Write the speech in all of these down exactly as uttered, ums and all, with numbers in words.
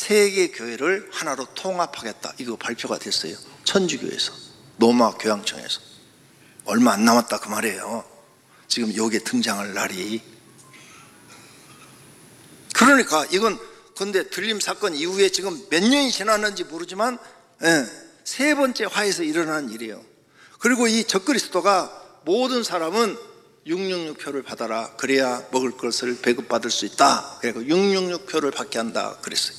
세계 교회를 하나로 통합하겠다, 이거 발표가 됐어요. 천주교에서, 노마 교황청에서. 얼마 안 남았다 그 말이에요. 지금 여기에 등장할 날이. 그러니까 이건 근데 들림 사건 이후에 지금 몇 년이 지났는지 모르지만 예, 세 번째 화에서 일어난 일이에요. 그리고 이 적그리스도가 모든 사람은 육백육십육 표를 받아라, 그래야 먹을 것을 배급받을 수 있다, 그리고 육백육십육 표를 받게 한다 그랬어요.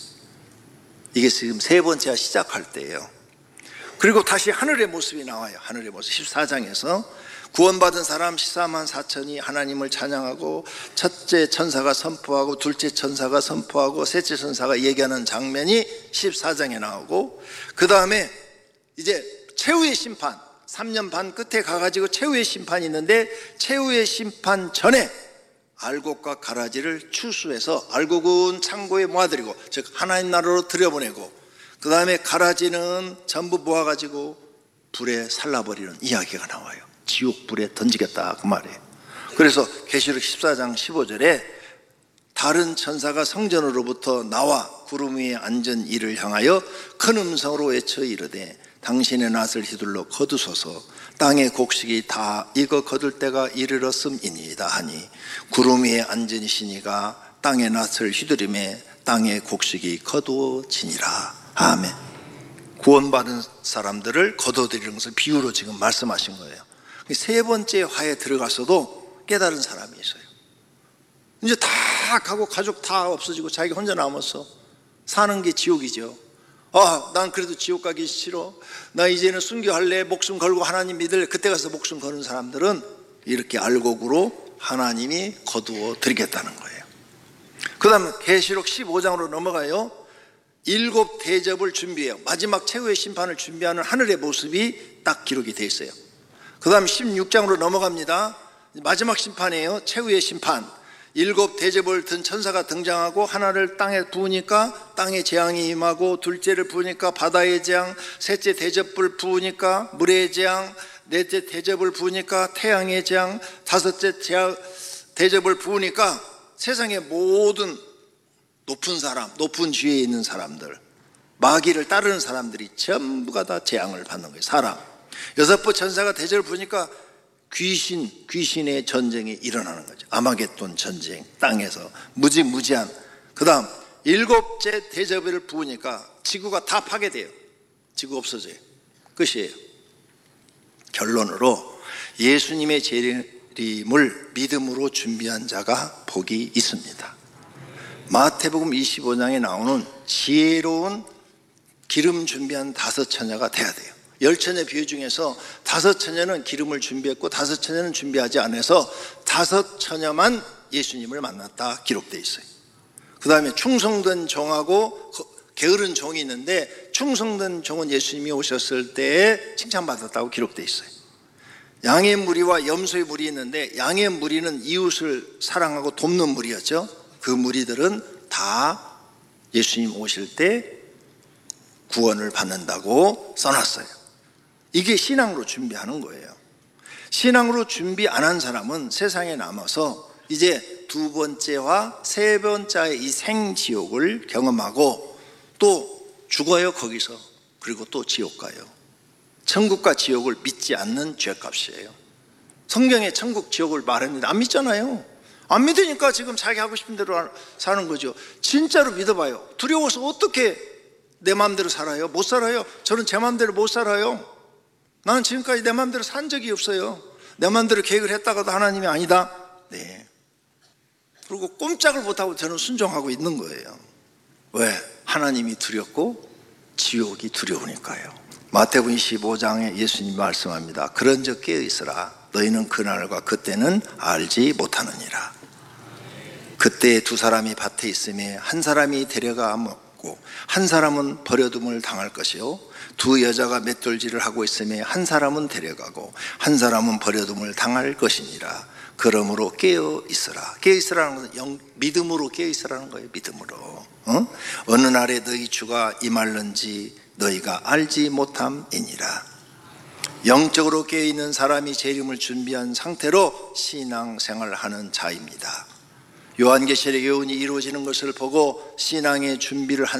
이게 지금 세 번째가 시작할 때예요. 그리고 다시 하늘의 모습이 나와요. 하늘의 모습 십사 장에서 구원받은 사람 십사만 사천이 하나님을 찬양하고, 첫째 천사가 선포하고, 둘째 천사가 선포하고, 셋째 천사가 얘기하는 장면이 십사 장에 나오고, 그 다음에 이제 최후의 심판, 삼 년 반 끝에 가가지고 최후의 심판이 있는데, 최후의 심판 전에 알곡과 가라지를 추수해서 알곡은 창고에 모아들이고, 즉 하나님 나라로 들여보내고, 그 다음에 가라지는 전부 모아가지고 불에 살라버리는 이야기가 나와요. 지옥불에 던지겠다 그 말이에요. 그래서 계시록 십사 장 십오 절에 다른 천사가 성전으로부터 나와 구름 위에 앉은 이를 향하여 큰 음성으로 외쳐 이르되, 당신의 낫을 휘둘러 거두소서, 땅의 곡식이 다 익어 거둘 때가 이르렀음이니이다 하니, 구름 위에 앉은 이시니가 땅의 낫을 휘두림에 땅의 곡식이 거두어지니라. 아멘. 구원받은 사람들을 거둬들이는 것을 비유로 지금 말씀하신 거예요. 세 번째 화에 들어가서도 깨달은 사람이 있어요. 이제 다 가고 가족 다 없어지고 자기 혼자 남아서 사는 게 지옥이죠. 아, 난 그래도 지옥 가기 싫어, 나 이제는 순교할래, 목숨 걸고 하나님 믿을래. 그때 가서 목숨 거는 사람들은 이렇게 알곡으로 하나님이 거두어 드리겠다는 거예요. 그 다음에 계시록 십오 장으로 넘어가요. 일곱 대접을 준비해요. 마지막 최후의 심판을 준비하는 하늘의 모습이 딱 기록이 되어 있어요. 그 다음 십육 장으로 넘어갑니다. 마지막 심판이에요. 최후의 심판. 일곱 대접을 든 천사가 등장하고, 하나를 땅에 부으니까 땅에 재앙이 임하고, 둘째를 부으니까 바다의 재앙, 셋째 대접을 부으니까 물의 재앙, 넷째 대접을 부으니까 태양의 재앙, 다섯째 대접을 부으니까 세상의 모든 높은 사람, 높은 지위에 있는 사람들, 마귀를 따르는 사람들이 전부가 다 재앙을 받는 거예요. 사람. 여섯 번 천사가 대접을 부으니까 귀신, 귀신의 전쟁이 일어나는 거죠. 아마겟돈 전쟁, 땅에서 무지무지한. 그 다음 일곱째 대접을 부으니까 지구가 다 파괴돼요. 지구 없어져요. 끝이에요. 결론으로 예수님의 재림을 믿음으로 준비한 자가 복이 있습니다. 마태복음 이십오 장에 나오는 지혜로운 기름 준비한 다섯 처녀가 돼야 돼요. 열 처녀 비유 중에서 다섯 처녀는 기름을 준비했고 다섯 처녀는 준비하지 않아서 다섯 처녀만 예수님을 만났다 기록되어 있어요. 그 다음에 충성된 종하고 게으른 종이 있는데, 충성된 종은 예수님이 오셨을 때에 칭찬받았다고 기록되어 있어요. 양의 무리와 염소의 무리 있는데, 양의 무리는 이웃을 사랑하고 돕는 무리였죠. 그 무리들은 다 예수님 오실 때 구원을 받는다고 써놨어요. 이게 신앙으로 준비하는 거예요. 신앙으로 준비 안 한 사람은 세상에 남아서 이제 두 번째와 세 번째의 이 생지옥을 경험하고 또 죽어요 거기서. 그리고 또 지옥 가요. 천국과 지옥을 믿지 않는 죄값이에요. 성경에 천국 지옥을 말했는데 안 믿잖아요. 안 믿으니까 지금 자기 하고 싶은 대로 사는 거죠. 진짜로 믿어봐요. 두려워서 어떻게 내 마음대로 살아요? 못 살아요. 저는 제 마음대로 못 살아요. 나는 지금까지 내 마음대로 산 적이 없어요. 내 마음대로 계획을 했다가도 하나님이 아니다. 네. 그리고 꼼짝을 못하고 저는 순종하고 있는 거예요. 왜? 하나님이 두렵고 지옥이 두려우니까요. 마태복음 이십오 장에 예수님이 말씀합니다. 그런즉 깨어있으라. 너희는 그날과 그때는 알지 못하느니라. 그때 두 사람이 밭에 있음에 한 사람이 데려가 먹고 한 사람은 버려둠을 당할 것이요, 두 여자가 맷돌질을 하고 있음에 한 사람은 데려가고 한 사람은 버려둠을 당할 것이니라. 그러므로 깨어 있으라. 깨어 있으라는 것은 영, 믿음으로 깨어 있으라는 거예요. 믿음으로. 어? 어느 날에 너희 주가 임할는지 너희가 알지 못함이니라. 영적으로 깨어 있는 사람이 재림을 준비한 상태로 신앙생활을 하는 자입니다. 요한계시록의 예언이 이루어지는 것을 보고 신앙의 준비를 한